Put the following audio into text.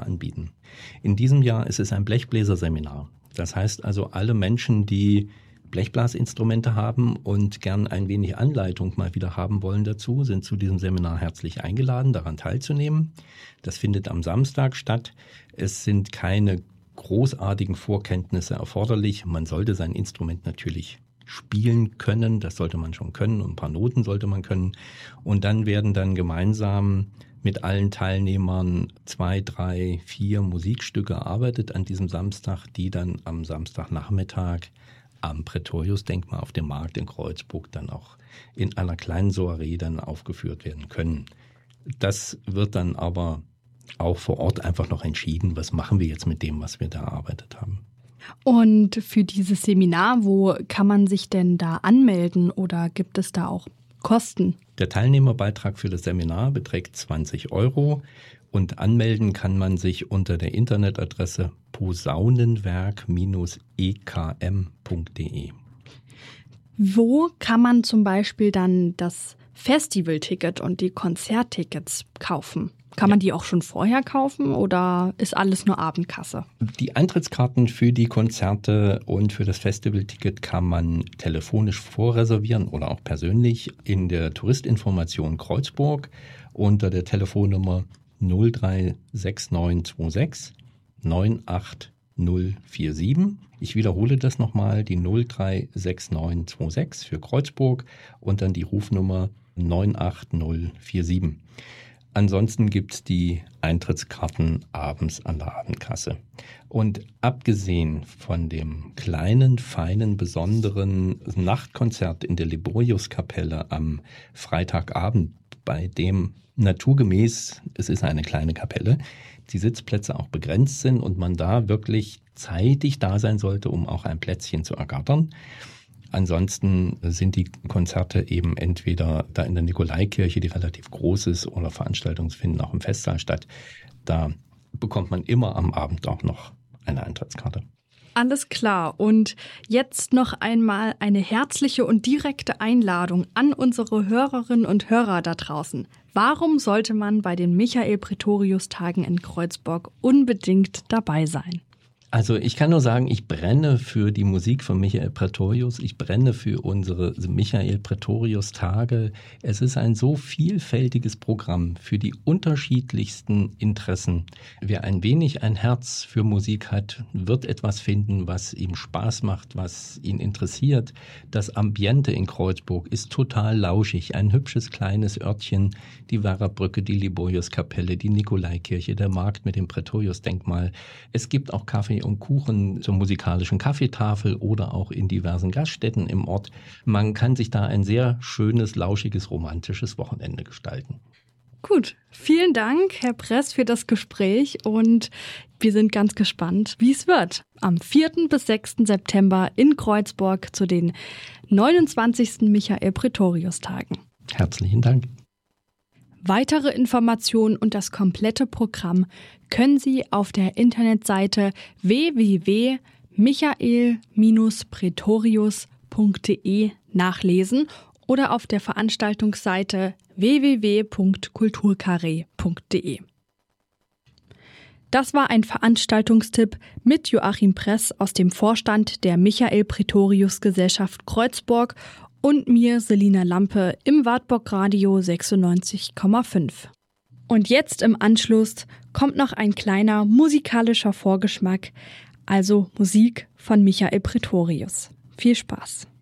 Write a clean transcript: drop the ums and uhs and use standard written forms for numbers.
anbieten. In diesem Jahr ist es ein Blechbläserseminar. Das heißt also, alle Menschen, die Blechblasinstrumente haben und gern ein wenig Anleitung mal wieder haben wollen dazu, sind zu diesem Seminar herzlich eingeladen, daran teilzunehmen. Das findet am Samstag statt. Es sind keine großartigen Vorkenntnisse erforderlich. Man sollte sein Instrument natürlich spielen können, das sollte man schon können, und ein paar Noten sollte man können. Und dann werden dann gemeinsam mit allen Teilnehmern 2, 3, 4 Musikstücke erarbeitet an diesem Samstag, die dann am Samstagnachmittag am Praetorius-Denkmal auf dem Markt in Kreuzburg dann auch in einer kleinen Soiree dann aufgeführt werden können. Das wird dann aber auch vor Ort einfach noch entschieden, was machen wir jetzt mit dem, was wir da erarbeitet haben. Und für dieses Seminar, wo kann man sich denn da anmelden oder gibt es da auch Kosten? Der Teilnehmerbeitrag für das Seminar beträgt 20 € und anmelden kann man sich unter der Internetadresse posaunenwerk-ekm.de. Wo kann man zum Beispiel dann das Festivalticket und die Konzerttickets kaufen? Kann man die auch schon vorher kaufen oder ist alles nur Abendkasse? Die Eintrittskarten für die Konzerte und für das Festivalticket kann man telefonisch vorreservieren oder auch persönlich in der Touristinformation Kreuzburg unter der Telefonnummer 036926 98047. Ich wiederhole das nochmal, die 036926 für Kreuzburg und dann die Rufnummer 98047. Ansonsten gibt es die Eintrittskarten abends an der Abendkasse. Und abgesehen von dem kleinen, feinen, besonderen Nachtkonzert in der Liboriuskapelle am Freitagabend, bei dem naturgemäß, es ist eine kleine Kapelle, die Sitzplätze auch begrenzt sind und man da wirklich zeitig da sein sollte, um auch ein Plätzchen zu ergattern. Ansonsten sind die Konzerte eben entweder da in der Nikolaikirche, die relativ groß ist, oder Veranstaltungen finden auch im Festsaal statt. Da bekommt man immer am Abend auch noch eine Eintrittskarte. Alles klar. Und jetzt noch einmal eine herzliche und direkte Einladung an unsere Hörerinnen und Hörer da draußen. Warum sollte man bei den Michael-Praetorius-Tagen in Kreuzburg unbedingt dabei sein? Also ich kann nur sagen, ich brenne für die Musik von Michael Praetorius, ich brenne für unsere Michael Praetorius-Tage. Es ist ein so vielfältiges Programm für die unterschiedlichsten Interessen. Wer ein wenig ein Herz für Musik hat, wird etwas finden, was ihm Spaß macht, was ihn interessiert. Das Ambiente in Kreuzburg ist total lauschig, ein hübsches kleines Örtchen, die Werrabrücke, die Liboriuskapelle, die Nikolaikirche, der Markt mit dem Praetorius-Denkmal. Es gibt auch Kaffee und Kuchen zur musikalischen Kaffeetafel oder auch in diversen Gaststätten im Ort. Man kann sich da ein sehr schönes, lauschiges, romantisches Wochenende gestalten. Gut, vielen Dank, Herr Press, für das Gespräch und wir sind ganz gespannt, wie es wird. Am 4. bis 6. September in Kreuzburg zu den 29. Michael-Praetorius-Tagen. Herzlichen Dank. Weitere Informationen und das komplette Programm können Sie auf der Internetseite www.michael-praetorius.de nachlesen oder auf der Veranstaltungsseite www.kulturkarree.de. Das war ein Veranstaltungstipp mit Joachim Press aus dem Vorstand der Michael-Praetorius-Gesellschaft Kreuzburg und mir, Selina Lampe, im Wartburg Radio 96,5. Und jetzt im Anschluss kommt noch ein kleiner musikalischer Vorgeschmack, also Musik von Michael Praetorius. Viel Spaß!